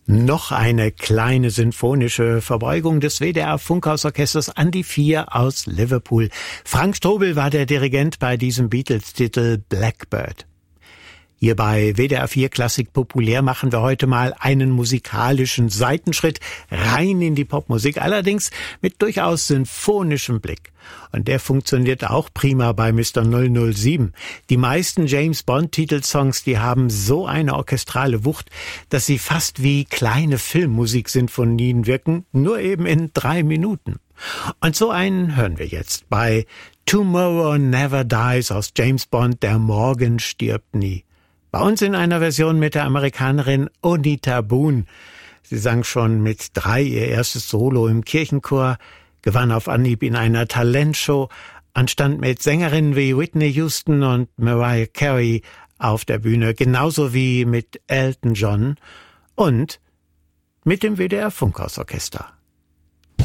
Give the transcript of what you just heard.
Noch eine kleine sinfonische Verbeugung des WDR Funkhausorchesters an die 4 aus Liverpool. Frank Strobel war der Dirigent bei diesem Beatles-Titel Blackbird. Hier bei WDR 4 Klassik populär machen wir heute mal einen musikalischen Seitenschritt rein in die Popmusik, allerdings mit durchaus sinfonischem Blick. Und der funktioniert auch prima bei Mr. 007. Die meisten James-Bond-Titelsongs, die haben so eine orchestrale Wucht, dass sie fast wie kleine Filmmusiksinfonien wirken, nur eben in 3 Minuten. Und so einen hören wir jetzt bei Tomorrow Never Dies aus James Bond, der Morgen stirbt nie. Bei uns in einer Version mit der Amerikanerin Onita Boone. Sie sang schon mit 3 ihr erstes Solo im Kirchenchor, gewann auf Anhieb in einer Talentshow, anstand mit Sängerinnen wie Whitney Houston und Mariah Carey auf der Bühne, genauso wie mit Elton John und mit dem WDR Funkhausorchester.